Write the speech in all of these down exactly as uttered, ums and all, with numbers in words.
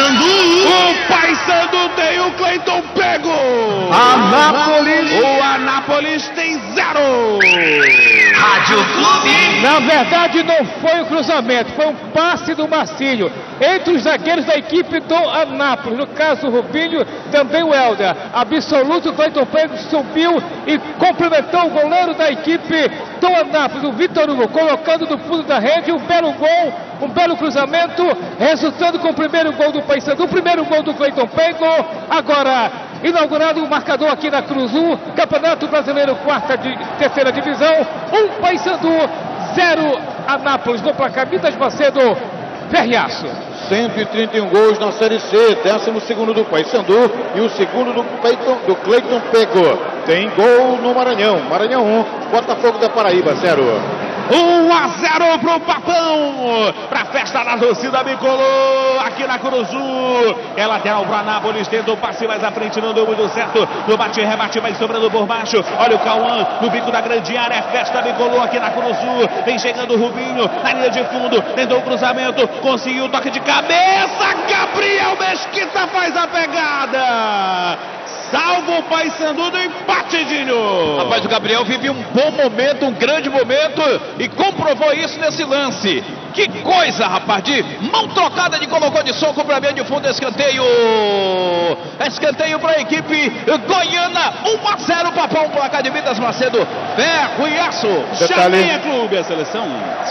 Paysandu. O Paysandu tem o Cleiton pego. Anápolis. O Anápolis tem zero. Rádio Clube. Na verdade não foi o cruzamento, foi um passe do Marcinho entre os zagueiros da equipe do Anápolis. No caso o Rubinho, também o Helder. Absoluto, o Cleiton Pego subiu e cumprimentou o goleiro da equipe do Anápolis, o Vitor Hugo, colocando no fundo da rede um belo gol, um belo cruzamento, resultando com o primeiro gol do Paysandu, o primeiro gol do Cleiton Pego. Agora inaugurado o marcador aqui na Cruzul, Campeonato Brasileiro, quarta de terceira divisão, um Paysandu, zero Anápolis no placar. Mitas Macedo, Ferriaço. cento e trinta e um gols na Série C, décimo segundo do Paysandu e o segundo do Cleiton, do Cleiton Pego. Tem gol no Maranhão, Maranhão um, Botafogo da Paraíba zero. um a zero pro Papão, pra festa da torcida bicolor, aqui na Cruzul. É lateral pro Anápolis, tenta o passe mais à frente, não deu muito certo. No bate e rebate, vai sobrando por baixo. Olha o Cauã no bico da grande área, é festa bicolor aqui na Cruzul. Vem chegando o Rubinho na linha de fundo, tentou o cruzamento, conseguiu o toque de cabeça. Gabriel Mesquita faz a pegada. Salva o Paysandu do empate, Dinho. Rapaz, o Gabriel vive um bom momento, um grande momento, e comprovou isso nesse lance. Que coisa, rapaz, de mão trocada, de colocou de soco para meio de fundo, escanteio. Escanteio para a equipe goiana, um a zero, Papão, placar de Mitas Macedo, ferro e aço. Já nem é clube a seleção.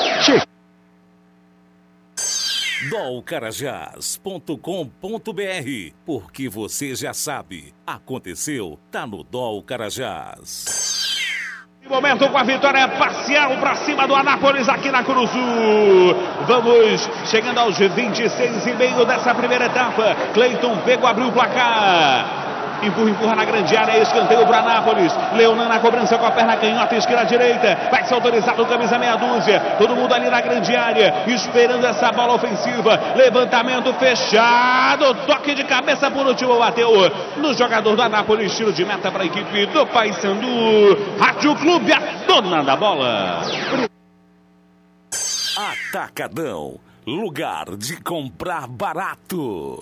dol carajás ponto com ponto br, porque você já sabe, aconteceu, tá no Dol Carajás. Momento com a vitória parcial para cima do Anápolis aqui na Cruzul. Vamos chegando aos vinte e seis e meio dessa primeira etapa. Cleiton Pego abriu o placar. Empurra, empurra na grande área, escanteio para Anápolis. Leonan na cobrança com a perna canhota, esquerda direita. Vai ser autorizado o camisa meia dúzia. Todo mundo ali na grande área, esperando essa bola ofensiva. Levantamento fechado. Toque de cabeça por último, bateu no jogador do Anápolis. Tiro de meta para a equipe do Paysandu. Rádio Clube, a dona da bola. Atacadão, lugar de comprar barato.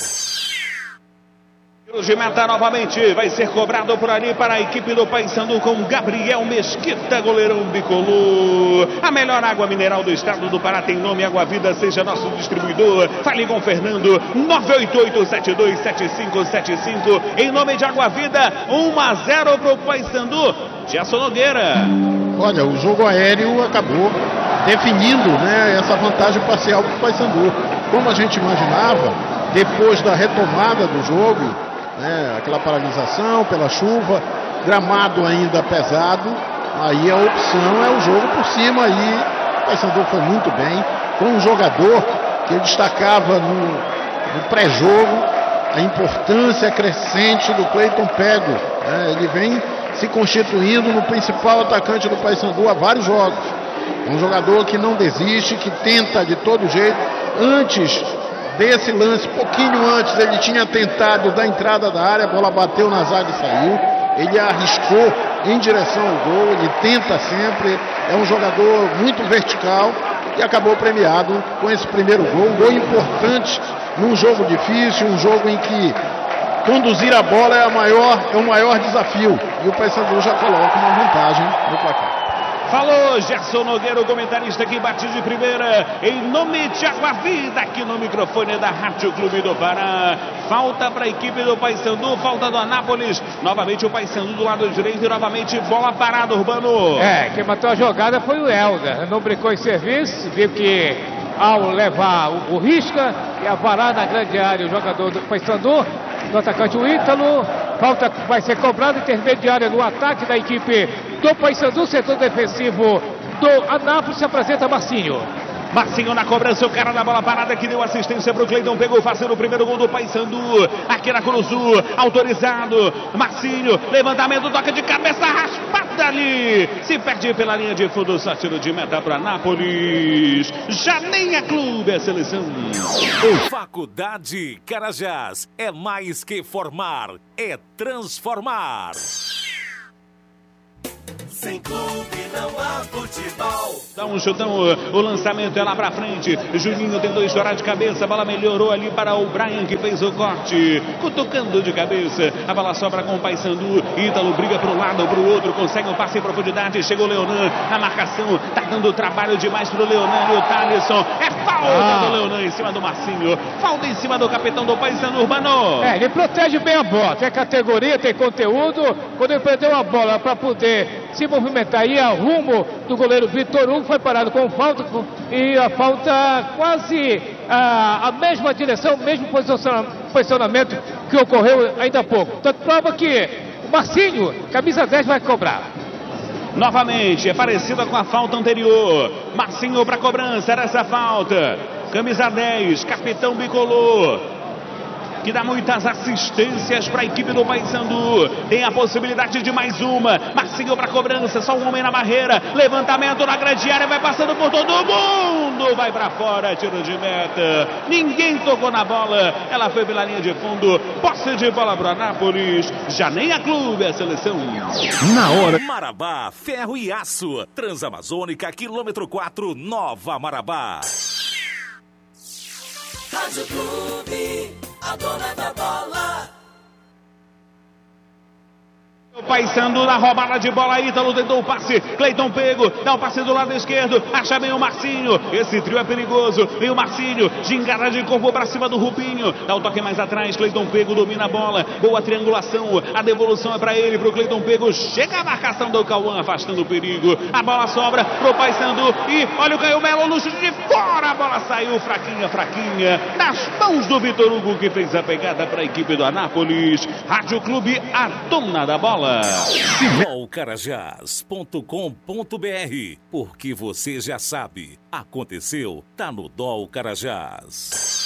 De meta novamente, vai ser cobrado por ali para a equipe do Paysandu com Gabriel Mesquita, goleirão bicolor. A melhor água mineral do estado do Pará tem nome Água Vida, seja nosso distribuidor. Fale com o Fernando, nove oito oito, sete dois sete cinco sete cinco. Em nome de Água Vida, um a zero para o Paysandu. Gerson Nogueira. Olha, o jogo aéreo acabou definindo, né, essa vantagem parcial para o Paysandu. Como a gente imaginava, depois da retomada do jogo, né, aquela paralisação pela chuva, gramado ainda pesado, aí a opção é o jogo por cima. Aí o Paysandu foi muito bem, foi um jogador que eu destacava no, no pré-jogo, a importância crescente do Cleiton Pego, né, ele vem se constituindo no principal atacante do Paysandu há vários jogos, um jogador que não desiste, que tenta de todo jeito. Antes desse lance, pouquinho antes, ele tinha tentado da entrada da área, a bola bateu na zaga e saiu. Ele arriscou em direção ao gol, ele tenta sempre, é um jogador muito vertical e acabou premiado com esse primeiro gol. Um gol importante num jogo difícil, um jogo em que conduzir a bola é, a maior, é o maior desafio. E o Paysandu já coloca uma vantagem no placar. Falou Gerson Nogueira, o comentarista que bate de primeira, em nome de Água Vida, aqui no microfone da Rádio Clube do Pará. Falta para a equipe do Paysandu, falta do Anápolis. Novamente o Paysandu do lado direito e novamente bola parada, Urbano. É, quem matou a jogada foi o Helder. Não brincou em serviço, viu que ao levar o, o risca e a varar na grande área o jogador do Paysandu, do atacante o Ítalo. Falta vai ser cobrada, intermediária no ataque da equipe do Paysandu. Setor defensivo do Anápolis, se apresenta Marcinho. Marcinho na cobrança, o cara da bola parada que deu assistência para o Cleiton, pegou fazendo o primeiro gol do Paysandu aqui na Cruzul, autorizado. Marcinho, levantamento, toca de cabeça, raspada ali, se perde pela linha de fundo, só tiro de meta para Anápolis. Já nem é clube, é seleção. Faculdade Carajás é mais que formar, é transformar. Sem clube não há futebol. Dá um chutão, o lançamento é lá pra frente. Juninho tentou estourar de cabeça, a bola melhorou ali para o Brian, que fez o corte, cutucando de cabeça. A bola sobra com o Paysandu. Ítalo briga para um lado, para o outro, consegue um passe em profundidade. Chegou o Leonan na marcação, tá dando trabalho demais pro Leonan e o Thalisson. É falta ah. do Leonan em cima do Marcinho, falta em cima do capitão do Paysandu, Urbano. É, ele protege bem a bola, tem categoria, tem conteúdo. Quando ele perdeu a bola para poder se movimentar e a rumo do goleiro Vitor Hugo, foi parado com falta e a falta quase a, a mesma direção, o mesmo posicionamento que ocorreu ainda há pouco. Então prova que o Marcinho, camisa dez, vai cobrar. Novamente, é parecida com a falta anterior. Marcinho para cobrança, era essa falta. Camisa dez, capitão bicolor, que dá muitas assistências para a equipe do Paysandu. Tem a possibilidade de mais uma. Marcinho para cobrança, só um homem na barreira. Levantamento na grande área, vai passando por todo mundo. Vai para fora, tiro de meta. Ninguém tocou na bola. Ela foi pela linha de fundo. Posse de bola para Anápolis. Já nem a clube, a seleção. Na hora. Marabá, ferro e aço. Transamazônica, quilômetro quatro, Nova Marabá. Rádio Clube, a dona da bola. O Paysandu na roubada de bola, Ítalo tentou o passe, Cleiton pego, dá o passe do lado esquerdo, acha bem o Marcinho, esse trio é perigoso, vem o Marcinho, gingada de corpo pra cima do Rubinho, dá o toque mais atrás, Cleiton pego domina a bola, boa triangulação, a devolução é pra ele, pro Cleiton pego, chega a marcação do Cauã, afastando o perigo, a bola sobra pro Paysandu e olha o Caio Melo no chute de fora, a bola saiu fraquinha, fraquinha, nas mãos do Vitor Hugo, que fez a pegada pra equipe do Anápolis. Rádio Clube, a dona da bola. dol carajás ponto com ponto br, porque você já sabe, aconteceu, tá no Dol Carajás.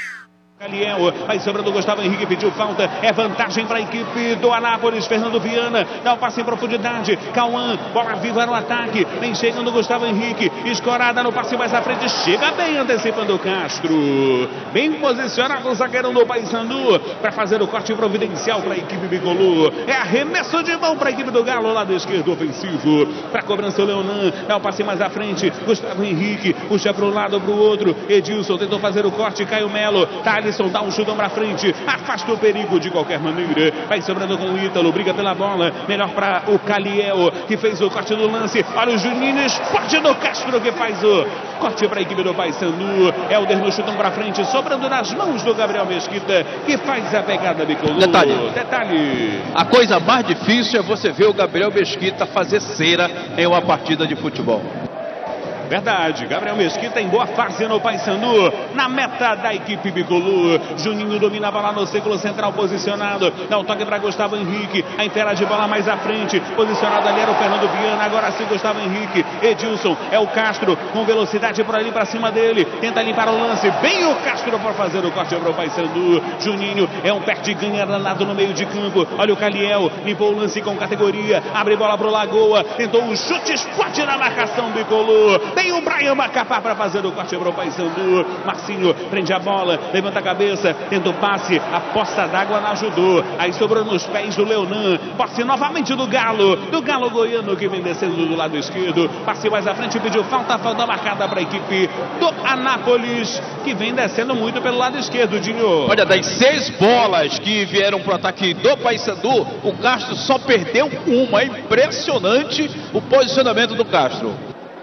Caliel, vai sobrando Gustavo Henrique, pediu falta, é vantagem para a equipe do Anápolis. Fernando Viana, dá o passe em profundidade, Cauã, bola viva no ataque, vem chegando Gustavo Henrique, escorada no passe mais à frente, chega bem antecipando o Castro, bem posicionado o zagueirão do Paysandu para fazer o corte providencial para a equipe bicolor. É arremesso de mão para a equipe do Galo, lado esquerdo ofensivo, para cobrança o Leonan, dá o passe mais à frente, Gustavo Henrique, puxa para um lado, para o outro, Edilson tentou fazer o corte, Caio Melo, Thales dá um chutão pra frente, afasta o perigo de qualquer maneira, vai sobrando com o Ítalo, briga pela bola, melhor para o Caliel, que fez o corte do lance, olha o Juninho, esporte do Castro, que faz o corte para a equipe do Paysandu. Helder no chutão pra frente, sobrando nas mãos do Gabriel Mesquita, que faz a pegada bicolor. Detalhe, Detalhe, a coisa mais difícil é você ver o Gabriel Mesquita fazer cera em uma partida de futebol. Verdade, Gabriel Mesquita em boa fase no Paysandu, na meta da equipe bicolor. Juninho dominava lá no círculo central posicionado, dá um toque para Gustavo Henrique, a inteira de bola mais à frente, posicionado ali era o Fernando Viana, agora sim Gustavo Henrique, Edilson, é o Castro, com velocidade por ali para cima dele, tenta limpar o lance, bem o Castro para fazer o corte para o Paysandu. Juninho é um perde-ganha danado no meio de campo, olha o Caliel, limpou o lance com categoria, abre bola para o Lagoa, tentou um chute, esporte na marcação bicolor. Tem o Brian Macapá para fazer o corte para o Paysandu. Marcinho prende a bola, levanta a cabeça, tenta o passe, a poça d'água não ajudou. Aí sobrou nos pés do Leonan. Posse novamente do Galo, do Galo goiano que vem descendo do lado esquerdo. Passe mais à frente, pediu falta, falta marcada para a equipe do Anápolis, que vem descendo muito pelo lado esquerdo, Dinho. Olha, das seis bolas que vieram para o ataque do Paysandu, o Castro só perdeu uma. É impressionante o posicionamento do Castro.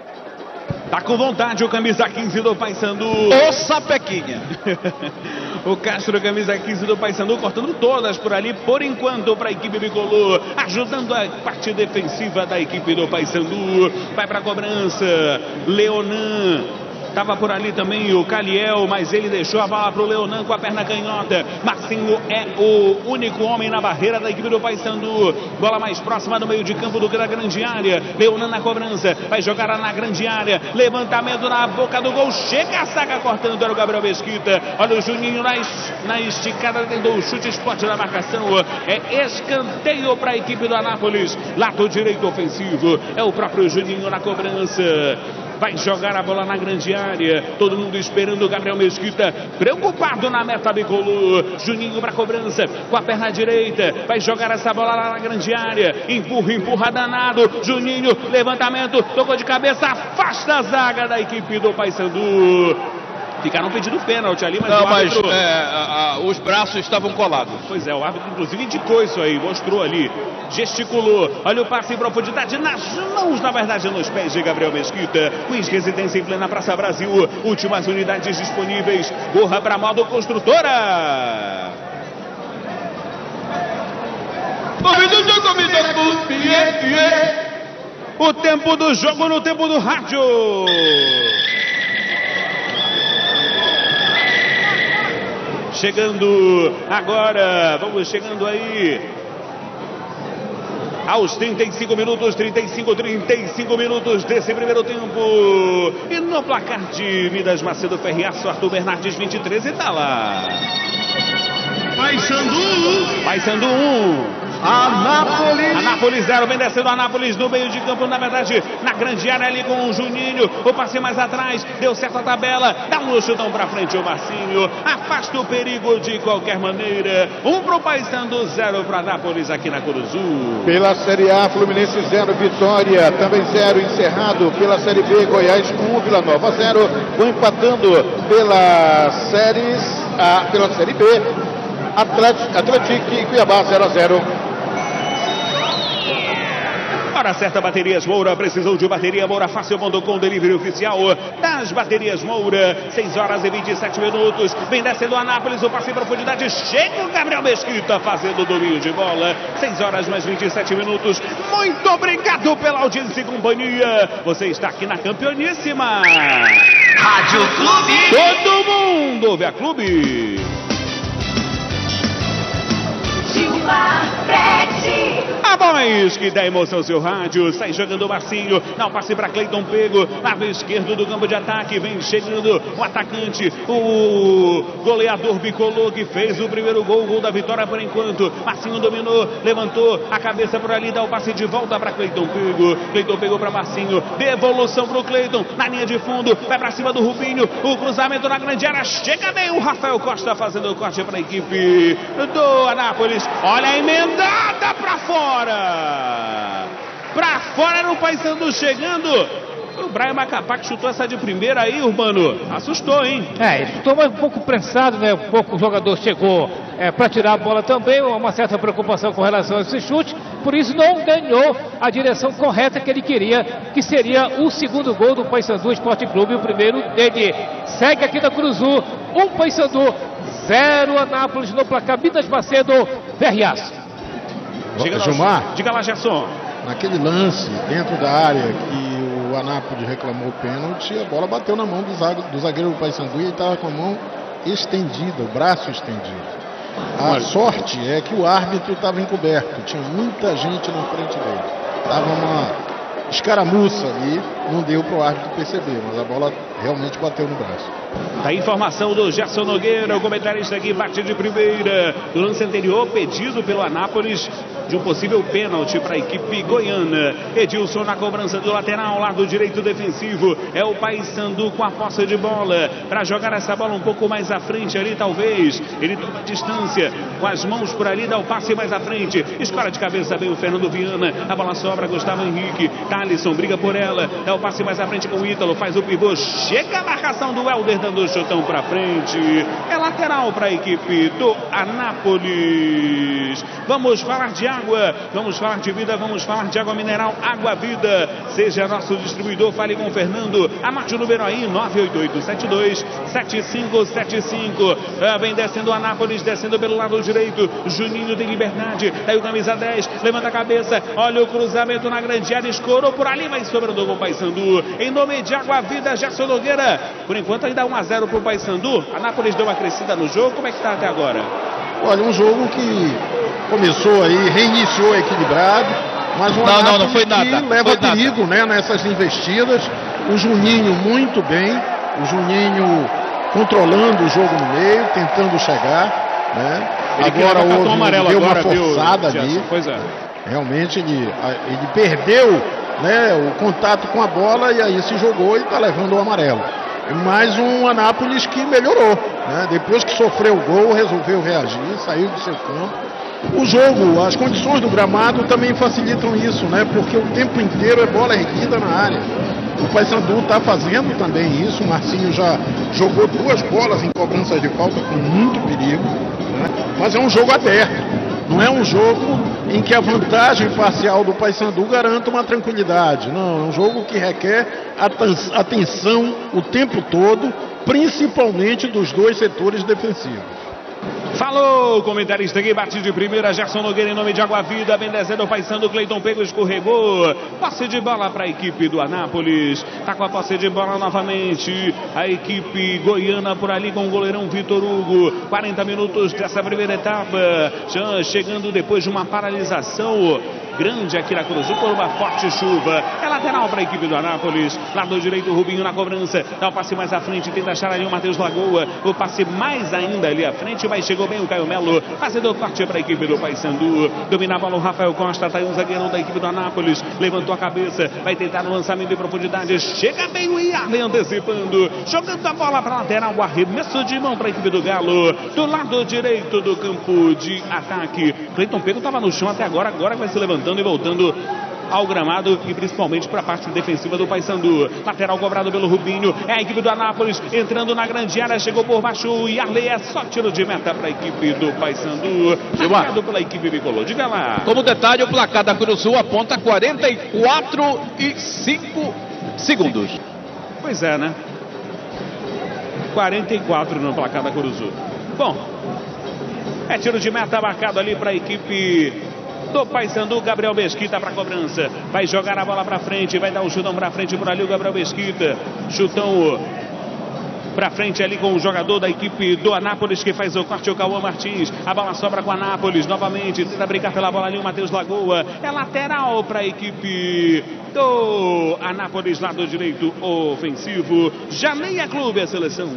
Tá com vontade o camisa quinze do Paysandu. Ô sapequinha. O Castro, camisa quinze do Paysandu, cortando todas por ali, por enquanto, para a equipe bicolor, ajudando a parte defensiva da equipe do Paysandu. Vai para a cobrança, Leonan. Estava por ali também o Caliel, mas ele deixou a bola para o Leonan com a perna canhota. Marcinho é o único homem na barreira da equipe do Paysandu. Bola mais próxima do meio de campo do que da grande área. Leonan na cobrança, vai jogar na grande área. Levantamento na boca do gol, chega a saga cortando, era o Gabriel Mesquita. Olha o Juninho na, na esticada, tentou o chute, esporte na marcação. É escanteio para a equipe do Anápolis. Lado direito ofensivo, é o próprio Juninho na cobrança. vai jogar a bola na grande área. Todo mundo esperando o Gabriel Mesquita, preocupado na meta bicolor. Juninho para cobrança, com a perna direita, vai jogar essa bola lá na grande área. Empurra, empurra danado. Juninho, levantamento, tocou de cabeça, afasta a zaga da equipe do Paysandu. Ficaram pedindo pênalti ali, mas não, o árbitro... mas é, a, a, os braços estavam colados. Pois é, o árbitro inclusive indicou isso aí, mostrou ali, gesticulou. Olha o passe em profundidade nas mãos, na verdade nos pés de Gabriel Mesquita. Queens Residência em plena Praça Brasil, últimas unidades disponíveis. Corra para modo construtora. O tempo do jogo no tempo do rádio. Chegando agora, vamos chegando aí aos trinta e cinco minutos, trinta e cinco, trinta e cinco minutos desse primeiro tempo. E no placar de Midas Macedo Ferriaço, Arthur Bernardes vinte e três e tá lá. Paysandu. Paysandu um. Anápolis. Anápolis zero, vem descendo Anápolis no meio de campo, na verdade, na grande área ali com o Juninho. O passe mais atrás, deu certo a tabela, dá um chutão pra frente o Marcinho. Afasta o perigo de qualquer maneira. Um pro Paysandu, zero pro Anápolis aqui na Curuzu. Pela Série A, Fluminense zero, Vitória também zero, encerrado. Pela Série B, Goiás um, Vila Nova zero. Vão empatando pela Série A, pela Série B, Atlético, Atlético e Cuiabá zero a zero. Hora certa, Baterias Moura, precisou de bateria Moura Fácil ponto com, delivery oficial das Baterias Moura, seis horas e vinte e sete minutos, vem descendo o Anápolis, o passe em profundidade, chega o Gabriel Mesquita fazendo o domínio de bola, seis horas mais vinte e sete minutos, muito obrigado pela audiência e companhia, você está aqui na Campeoníssima Rádio Clube. Todo mundo ouve a Clube. Gilmar Pet. A voz que dá emoção ao seu rádio, sai jogando o Marcinho, dá um passe para Cleiton Pego, lado esquerdo do campo de ataque, vem chegando o atacante, o goleador bicolor que fez o primeiro gol, gol da vitória por enquanto. Marcinho dominou, levantou a cabeça por ali, dá o passe de volta para Cleiton Pego, Cleiton pegou para Marcinho, devolução para o Cleiton, na linha de fundo, vai para cima do Rubinho, o cruzamento na grande área, chega bem o Rafael Costa fazendo o corte para a equipe do Anápolis, olha a emendada para fora. Pra fora era o Paysandu chegando. O Brian Macapá que chutou essa de primeira aí, Urbano. Assustou, hein? É, estou um pouco prensado, né? Um pouco o jogador chegou é, para tirar a bola também. Uma certa preocupação com relação a esse chute. Por isso não ganhou a direção correta que ele queria, que seria o segundo gol do Paysandu Esporte Clube. O primeiro dele segue aqui da Curuzu. Um Paysandu, zero Anápolis no placar. Midas Macedo, Ferriaço. Chega Gilmar, diga lá, Gerson. naquele lance dentro da área que o Anápolis reclamou o pênalti, a bola bateu na mão do zagueiro do, zagueiro do Paysandu e ele estava com a mão estendida, o braço estendido. A Olha. sorte é que o árbitro estava encoberto, tinha muita gente na frente dele. Estava uma escaramuça ali, não deu para o árbitro perceber, mas a bola realmente bateu no braço. A informação do Gerson Nogueira, o comentarista aqui bate de primeira. No lance anterior, pedido pelo Anápolis de um possível pênalti para a equipe goiana. Edilson na cobrança do lateral, lado direito defensivo. É o Paysandu com a posse de bola para jogar essa bola um pouco mais à frente ali, talvez. Ele toma distância com as mãos por ali, dá o passe mais à frente. Escola de cabeça bem o Fernando Viana. A bola sobra, Gustavo Henrique. Thalisson briga por ela, dá o passe mais à frente com o Ítalo, faz o pivô. Chega a marcação do Helder, dando o chutão para frente. É lateral para a equipe do Anápolis. Vamos falar de água, vamos falar de vida, vamos falar de água mineral, Água Vida. Seja nosso distribuidor, fale com o Fernando. Anote o número aí, nove oito oito sete dois sete cinco sete cinco. Ah, vem descendo o Anápolis, descendo pelo lado direito. Juninho tem liberdade, daí o camisa dez, levanta a cabeça, olha o cruzamento na grande área, escorou por ali, vai sobrando com o Paysandu. Em nome de Água Vida, Gerson Nogueira. Por enquanto ainda um a zero para o Paysandu. Anápolis deu uma crescida no jogo, como é que está até agora? Olha, um jogo que começou aí, reiniciou equilibrado, mas um Não, não, não Anápolis foi que nada, leva foi perigo, né, nessas investidas. O Juninho muito bem, o Juninho controlando o jogo no meio, tentando chegar, né? Ele Agora houve, houve, amarelo deu agora, uma forçada viu, ali. Gerson? Pois é. Realmente ele, ele perdeu né, o contato com a bola e aí se jogou e está levando o amarelo. Mais um Anápolis que melhorou, né? Depois que sofreu o gol, resolveu reagir, saiu do seu campo. O jogo, as condições do gramado também facilitam isso, né? Porque o tempo inteiro é bola erguida na área. O Paysandu está fazendo também isso. O Marcinho já jogou duas bolas em cobranças de falta com muito perigo, né? Mas é um jogo aberto. Não é um jogo em que a vantagem parcial do Paysandu garanta uma tranquilidade. Não, é um jogo que requer atenção o tempo todo, principalmente dos dois setores defensivos. Falou, comentarista aqui, bate de primeira, Gerson Nogueira em nome de Água Vida, bem dezendo, Paysandu, Cleiton Pego escorregou, posse de bola para a equipe do Anápolis, tá com a posse de bola novamente, a equipe goiana por ali com o goleirão Vitor Hugo, quarenta minutos dessa primeira etapa, já chegando depois de uma paralisação grande aqui na Cruz, por uma forte chuva, é lateral para a equipe do Anápolis, lado direito, Rubinho na cobrança, dá o passe mais à frente, tenta achar ali o Matheus Lagoa, o passe mais ainda ali à frente, mas chegou bem o Caio Melo, fazendo corte para a equipe do Paysandu, dominava o Rafael Costa, tá aí um zagueirão da equipe do Anápolis, levantou a cabeça, vai tentar o lançamento em profundidade, chega bem o Yarley antecipando, jogando a bola para a lateral, o arremesso de mão para a equipe do Galo, do lado direito do campo de ataque, Cleiton Pego estava no chão até agora, agora vai se levantando e voltando ao gramado e principalmente para a parte defensiva do Paysandu. Lateral cobrado pelo Rubinho, é a equipe do Anápolis entrando na grande área, chegou por baixo o Yarley, é só tiro de meta para a equipe do Paysandu, marcado pela equipe bicolor. Diga lá. Como detalhe, o placar da Curuzu aponta quarenta e quatro e cinco segundos. Pois é, né? quarenta e quatro no placar da Curuzu. Bom, é tiro de meta marcado ali para a equipe do Paysandu. Gabriel Mesquita para cobrança, vai jogar a bola para frente, vai dar um chutão para frente por ali o Gabriel Mesquita, chutão para frente ali com o jogador da equipe do Anápolis que faz o corte, o Cauã Martins, a bola sobra com o Anápolis, novamente tenta brincar pela bola ali o Matheus Lagoa, é lateral para a equipe do Anápolis, lado direito ofensivo, Jaleia Clube, a seleção.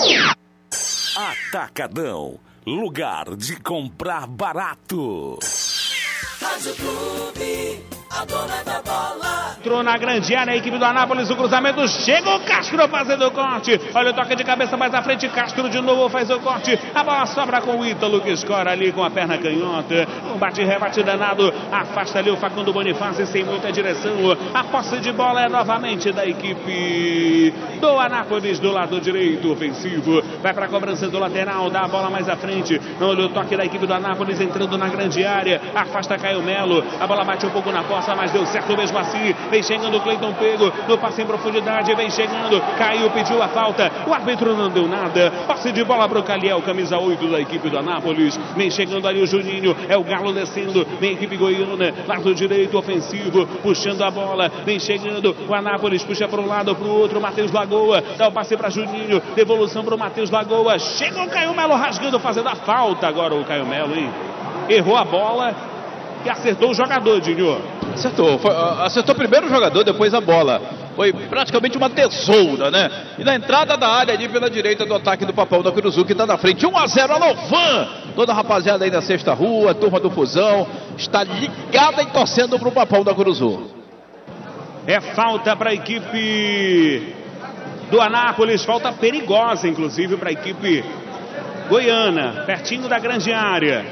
Atacadão, lugar de comprar barato. Rádio Clube, a dona da bola. Entrou na grande área a equipe do Anápolis, o cruzamento, chega o Castro fazendo o corte, olha o toque de cabeça mais à frente, Castro de novo faz o corte, a bola sobra com o Ítalo que escora ali com a perna canhota, um bate-rebate danado, afasta ali o Facundo Bonifácio sem muita direção, a posse de bola é novamente da equipe do Anápolis do lado direito ofensivo, vai para a cobrança do lateral, dá a bola mais à frente, olha o toque da equipe do Anápolis entrando na grande área, afasta Caio Melo, a bola bate um pouco na poça, mas deu certo mesmo assim, vem chegando o Cleiton Pego, no passe em profundidade, vem chegando, caiu, pediu a falta, o árbitro não deu nada, passe de bola para o Caliel, camisa oito da equipe do Anápolis, vem chegando ali o Juninho, é o Galo descendo, vem a equipe goiana, lado direito ofensivo, puxando a bola, vem chegando, o Anápolis puxa para um lado, para o outro, Matheus Lagoa, dá o passe para Juninho, devolução para o Matheus Lagoa, chega o Caio Melo rasgando, fazendo a falta agora o Caio Melo, hein? Errou a bola e acertou o jogador, Dinho. Acertou, foi, acertou primeiro o jogador, depois a bola. Foi praticamente uma tesoura, né? E na entrada da área ali pela direita do ataque do Papão da Curuzu, que está na frente. um a zero, alô, fã! Toda a rapaziada aí da Sexta Rua, turma do Fusão, está ligada e torcendo para o Papão da Curuzu. É falta para a equipe do Anápolis, falta perigosa, inclusive, para a equipe goiana, pertinho da grande área.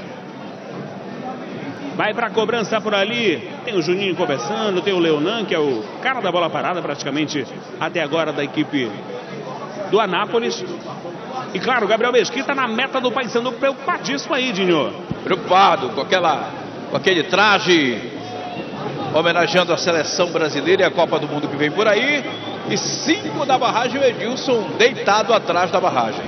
Vai para a cobrança por ali, tem o Juninho conversando, tem o Leonan, que é o cara da bola parada praticamente até agora da equipe do Anápolis. E claro, o Gabriel Mesquita na meta do Paysandu, preocupadíssimo aí, Dinho. Preocupado com, aquela, com aquele traje, homenageando a seleção brasileira e a Copa do Mundo que vem por aí. E cinco da barragem, o Edilson deitado atrás da barragem.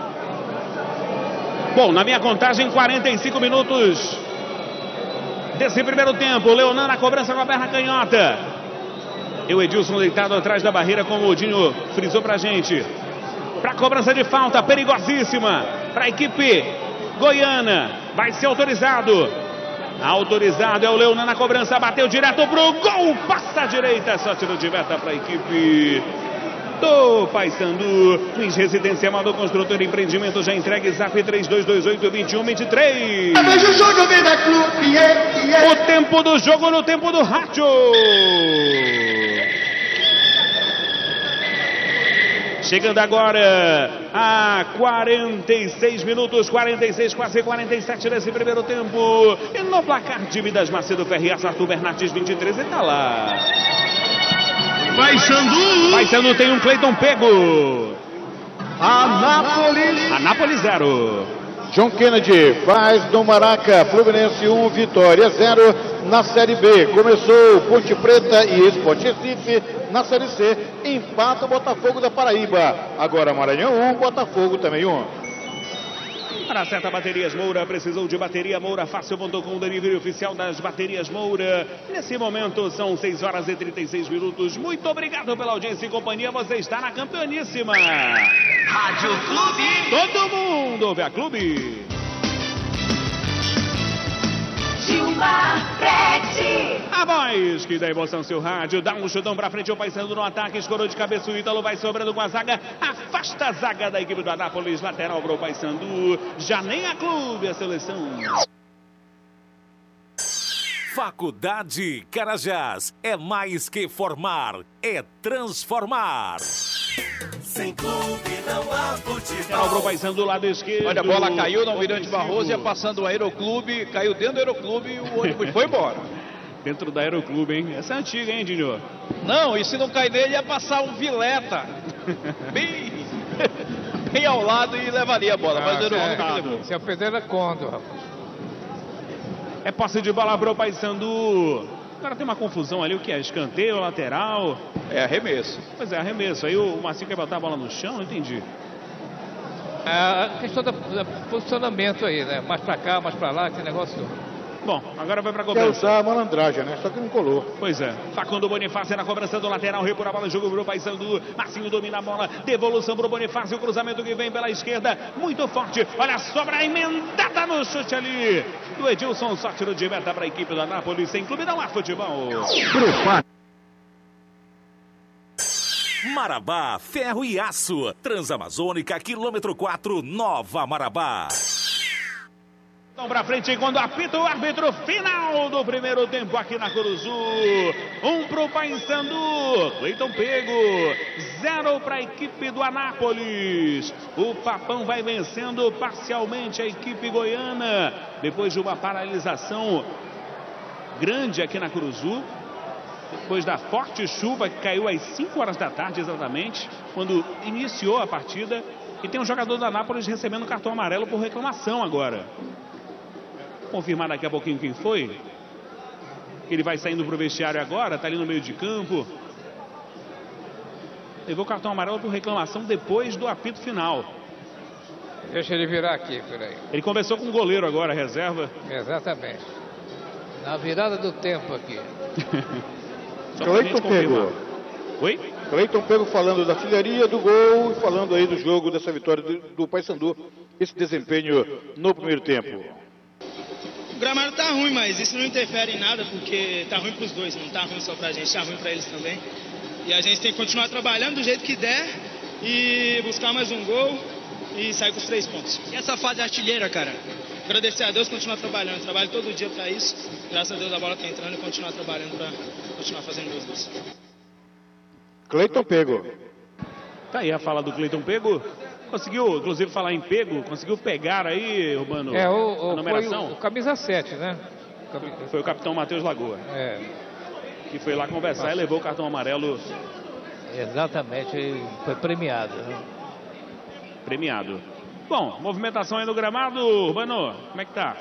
Bom, na minha contagem, quarenta e cinco minutos desse primeiro tempo, o Leonan na cobrança com a perna canhota. E o Edilson deitado atrás da barreira, como o Dinho frisou pra gente. Pra cobrança de falta, perigosíssima. Pra equipe goiana. Vai ser autorizado. Autorizado é o Leonan na cobrança. Bateu direto pro gol. Passa à direita. Só tiro de meta pra equipe do Paysandu. Luiz Residência, Amador Construtor e Empreendimento, já entregue. Zap três dois dois oito, dois um dois três. O tempo do jogo no tempo do rádio. Chegando agora a quarenta e seis minutos, quarenta e seis, quase quarenta e sete nesse primeiro tempo. E no placar de Vidas Macedo Ferriaça, Arthur Bernardes vinte e três, e tá lá. Paysandu. Paysandu tem um Cleiton Pego. Anápolis. Anápolis zero. John Kennedy faz do Maraca, Fluminense um, Vitória zero. Na Série B, começou Ponte Preta e Sport Recife. Na Série C, empata o Botafogo da Paraíba. Agora Maranhão um, Botafogo também um. Para a Seta Baterias Moura, precisou de bateria Moura, fácil ponto com, delivery oficial das baterias Moura. Nesse momento são seis horas e trinta e seis minutos. Muito obrigado pela audiência e companhia, você está na campeoníssima Rádio Clube. Todo mundo ouve a Clube. Gilmar Prete. A voz que dá emoção seu rádio, dá um chutão pra frente, o Paysandu no ataque, escorou de cabeça, o Ítalo vai sobrando com a zaga, afasta a zaga da equipe do Anápolis, lateral pro Paysandu, já nem a Clube, a seleção. Faculdade Carajás, é mais que formar, é transformar. Sem clube não há futebol. Lateral pro Paysandu do lado esquerdo. Olha, a bola caiu no Almirante Barroso, ia passando o Aeroclube, caiu dentro do Aeroclube e o ônibus foi embora. Dentro da Aeroclube, hein? Essa é antiga, hein, Dinho? Não, e se não cair nele ia passar um Vileta. Bem, bem ao lado e levaria a bola. Ah, mas era o é, homem que levou. Esse é o Pedro Condo, rapaz. É posse de bola pro Paysandu. Agora tem uma confusão ali, o que é? Escanteio, lateral? É arremesso. Pois é, arremesso. Aí o Marcinho quer botar a bola no chão, não entendi. É a questão do posicionamento aí, né? Mais pra cá, mais pra lá, esse negócio. Bom, agora vai pra Quer cobrança. usar a malandragem, né? Só que não colou. Pois é. Facundo Bonifácio na cobrança do lateral, repor a bola, jogo pro Paysandu. Marcinho domina a bola, devolução pro Bonifácio, o cruzamento que vem pela esquerda, muito forte. Olha a sobra emendada no chute ali do Edilson, só tiro de meta pra equipe do Anápolis. Sem clube não há futebol. Marabá, ferro e aço. Transamazônica, quilômetro quatro, Nova Marabá. Vamos pra frente quando apita o árbitro, final do primeiro tempo aqui na Curuzu. Um pro Paysandu, Cleiton Pego. Zero para a equipe do Anápolis. O Papão vai vencendo parcialmente a equipe goiana. Depois de uma paralisação grande aqui na Curuzu. Depois da forte chuva que caiu às cinco horas da tarde exatamente, quando iniciou a partida. E tem um jogador do Anápolis recebendo cartão amarelo por reclamação agora. Confirmar daqui a pouquinho quem foi. Ele vai saindo para o vestiário agora, está ali no meio de campo. Levou cartão amarelo por reclamação depois do apito final. Deixa ele virar aqui, peraí. Ele conversou com o goleiro agora, reserva. Exatamente. Na virada do tempo aqui. Cleiton Pego. Oi? Cleiton Pego falando da artilharia, do gol e falando aí do jogo, dessa vitória do, do Paysandu. Esse desempenho no primeiro tempo. O gramado tá ruim, mas isso não interfere em nada, porque tá ruim pros dois, não tá ruim só pra gente, tá ruim pra eles também. E a gente tem que continuar trabalhando do jeito que der e buscar mais um gol e sair com os três pontos. E essa fase artilheira, cara? Agradecer a Deus, continuar trabalhando, trabalho todo dia pra isso. Graças a Deus a bola tá entrando e continuar trabalhando pra continuar fazendo meus gols. Cleiton Pego. Tá aí a fala do Cleiton Pego. Conseguiu, inclusive, falar em pego, conseguiu pegar aí, Urbano, É, o, o, a numeração? foi o, o camisa sete, né? Foi o capitão Matheus Lagoa. É. Que foi lá conversar e levou o cartão amarelo. Exatamente, foi premiado. Né? Premiado. Bom, movimentação aí no gramado, Urbano, como é que tá?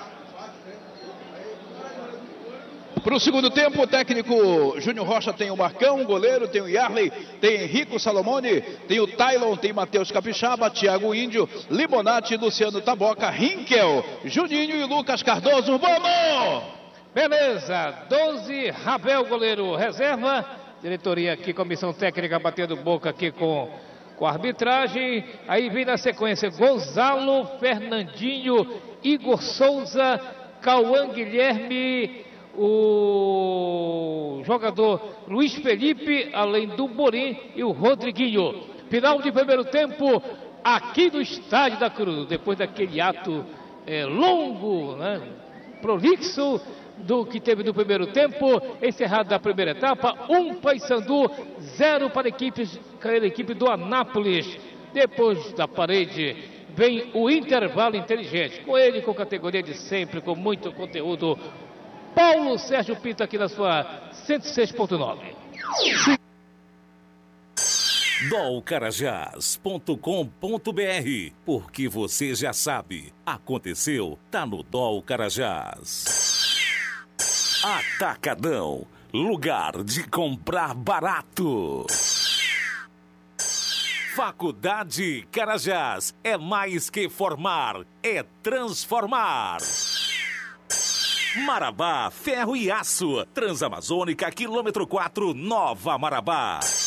Para o segundo tempo, o técnico Júnior Rocha tem o Marcão, o goleiro, tem o Yarley, tem Henrico Salomone, tem o Tylon, tem Matheus Capixaba, Thiago Índio, Limonati, Luciano Taboca, Rinkel, Juninho e Lucas Cardoso. Vamos! Beleza, doze, Ravel, goleiro, reserva. Diretoria aqui, comissão técnica batendo boca aqui com, com a arbitragem. Aí vem na sequência Gonzalo, Fernandinho, Igor Souza, Cauã Guilherme, o jogador Luiz Felipe, além do Morim e o Rodriguinho. Final de primeiro tempo aqui no Estádio da Cruz, depois daquele ato é, longo, né, prolixo do que teve no primeiro tempo, encerrado da primeira etapa, um Paysandu, zero para a equipe, a equipe do Anápolis. Depois da parede vem o intervalo inteligente, com ele com categoria de sempre, com muito conteúdo. Paulo Sérgio Pinto aqui na sua cento e seis ponto nove. dol carajás ponto com ponto br, porque você já sabe, aconteceu, tá no Dol Carajás. Atacadão, lugar de comprar barato. Faculdade Carajás, é mais que formar, é transformar. Marabá, ferro e aço, Transamazônica, quilômetro quatro, Nova Marabá.